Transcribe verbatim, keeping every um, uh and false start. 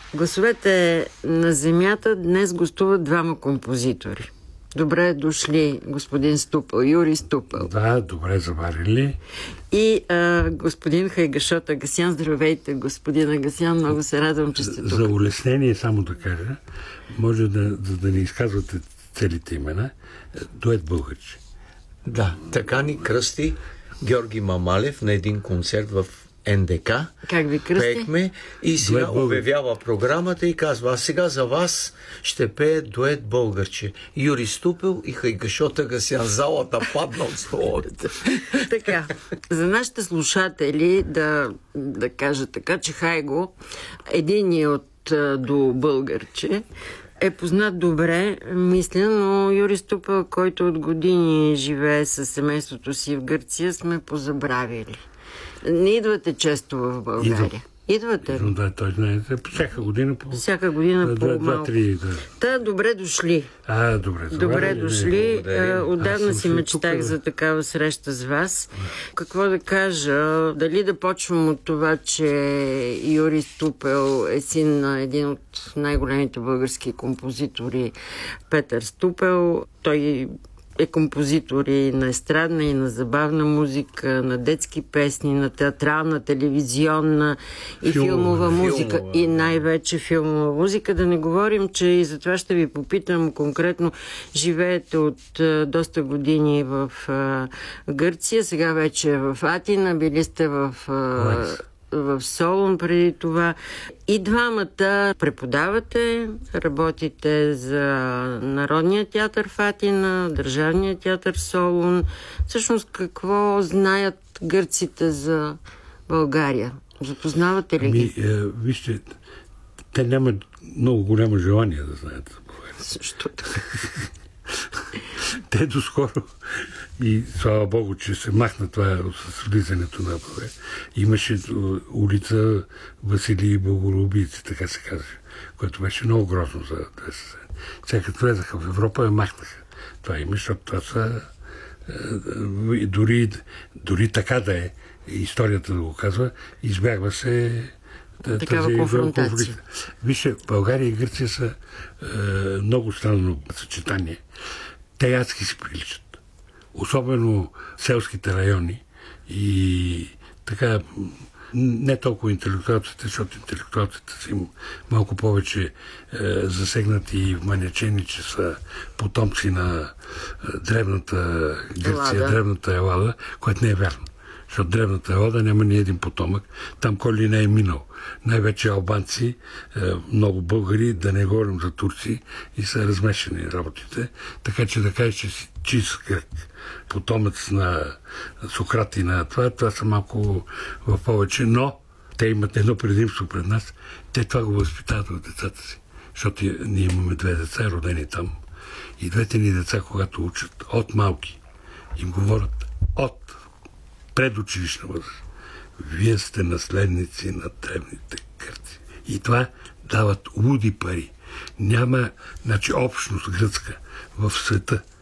Гласовете на земята днес гостуват двама композитори. Добре дошли, господин Ступел, Юрий Ступел. Да, добре заварили. И а, господин Хайгашот Агасян. Здравейте, господин Агасян. Много се радвам, че сте тук. За улеснение само да кажа, може да, да, да не изказвате целите имена. Дует българче. Да, така ни кръсти Георги Мамалев на един концерт в Ен Де Ка. Как ви кръсти? Пеехме и сега дует обявява програмата и казва: а сега за вас ще пее дует българче. Юрий Ступел и Хайгашот Агасян. Залата падна от столовете. Така, за нашите слушатели да, да кажа така, че Хайго, един от до българче, е познат добре, мисля, но Юрий Ступел, който от години живее със семейството си в Гърция, сме позабравили. Не идвате често в България. Идвам. Идвате? Идвам, да, той знаете. Всяка година по... Всяка година по малко. Два-три, да. Та, добре дошли. А, добре. Добре дошли. Не, Отдавна си мечтах тук, за такава среща с вас. Какво да кажа? Дали да почвам от това, че Юрий Ступел е син на един от най-големите български композитори, Петър Ступел. Той е композитор и на естрадна, и на забавна музика, на детски песни, на театрална, телевизионна и филмова, филмова музика. Филмова. И най-вече филмова музика. Да не говорим, че и за това ще ви попитам конкретно. Живеете от а, доста години в а, Гърция, сега вече в Атина, били сте в... А, в Солун преди това. И двамата преподавате, работите за Народния театър в Атина, Държавния театър в Солун. Всъщност какво знаят гърците за България? Запознавате ли ги? Ами, е, вижте, те нямат много голямо желание да знаят за България. Също така. Те доскоро, и слава Богу, че се махна това с влизането на България. Имаше улица Василий Богородици, така се казва, което беше много грозно за две се. Сега като влезаха в Европа, я махнаха. Това има, защото това са дори, дори така да е, историята да го казва, избягва се такава конфронтация. Вижте, България и Гърция са е, много странно съчетание. Те адски си приличат. Особено селските райони и така не толкова интелектуалците, защото интелектуалците са им малко повече е, засегнати и вманячени, че са потомци на е, древната Гърция, Елада. древната Елада, което не е вярно. Защото древната Елада няма ни един потомък. Там кой ли не е минал. Най-вече албанци, много българи, да не говорим за турци, и са размешани работите. Така че да кажеш, че си чист грък, потомец на Сократ и на това, това са малко в повече, но те имат едно предимство пред нас. Те това го възпитават от децата си. Защото ние имаме две деца, родени там. И двете ни деца, когато учат от малки, им говорят от предучилищна възраст: вие сте наследници на древните гърци. И това дават луди пари. Няма, значи, общност гръцка в света,